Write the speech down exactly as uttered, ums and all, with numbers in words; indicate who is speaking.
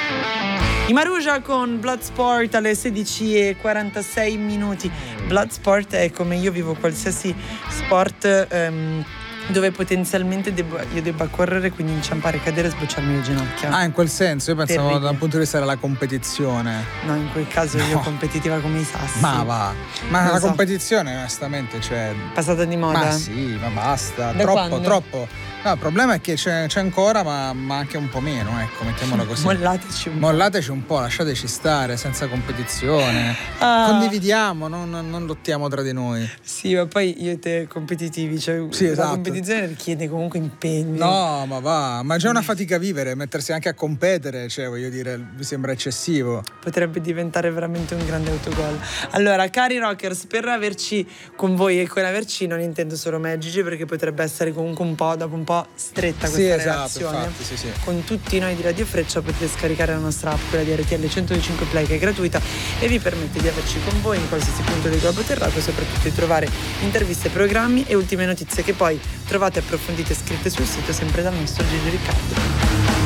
Speaker 1: I Maruja con Bloodsport alle sedici e quarantasei minuti. Bloodsport è come io vivo qualsiasi sport um, dove potenzialmente debbo, io debba correre, quindi inciampare, cadere e sbocciarmi le ginocchia.
Speaker 2: Ah, in quel senso, io pensavo
Speaker 1: Terribile.
Speaker 2: da un punto di vista della competizione.
Speaker 1: No, in quel caso
Speaker 2: No.
Speaker 1: io competitiva come i sassi.
Speaker 2: Ma va, ma
Speaker 1: Non
Speaker 2: la
Speaker 1: so.
Speaker 2: competizione onestamente, cioè,
Speaker 1: Passata di moda.
Speaker 2: ma sì, ma basta,
Speaker 1: Da
Speaker 2: troppo,
Speaker 1: quando?
Speaker 2: troppo. No, il problema è che c'è, c'è ancora, ma, ma anche un po' meno, ecco, mettiamola così.
Speaker 1: Mollateci un po'.
Speaker 2: Mollateci un po', lasciateci stare, senza competizione.
Speaker 1: Ah.
Speaker 2: Condividiamo, non, non- non lottiamo tra di noi.
Speaker 1: Sì, ma poi io e te competitivi, cioè
Speaker 2: Sì,
Speaker 1: la
Speaker 2: esatto.
Speaker 1: competizione richiede comunque impegno.
Speaker 2: No, ma va, ma è già una fatica vivere, mettersi anche a competere, cioè voglio dire, mi sembra eccessivo.
Speaker 1: Potrebbe diventare veramente un grande autogol. Allora, cari rockers, per averci con voi e con averci non intendo solo me e Gigi, perché potrebbe essere comunque un po' dopo un po' stretta
Speaker 2: Sì,
Speaker 1: questa
Speaker 2: esatto,
Speaker 1: relazione.
Speaker 2: infatti, sì, sì.
Speaker 1: Con tutti noi di Radio Freccia potete scaricare la nostra app, quella di R T L centodue Play, che è gratuita e vi permette di averci con voi in qualsiasi punto del globo terracqueo, soprattutto di trovare interviste, programmi e ultime notizie che poi trovate approfondite e scritte sul sito, sempre dal nostro Gigi Riccardo.